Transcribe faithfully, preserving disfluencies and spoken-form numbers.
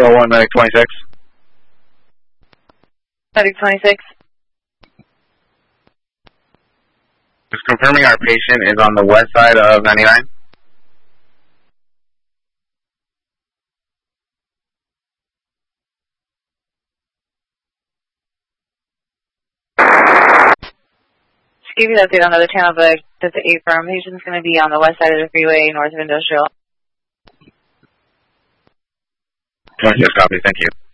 Control one, Medic twenty-six. Medic twenty-six. Just confirming our patient is on the west side of ninety-nine. To give you the update on the other channel, but that's the eight firm. Patient's going to be on the west side of the freeway, north of Industrial. twenty-six, copy, thank you.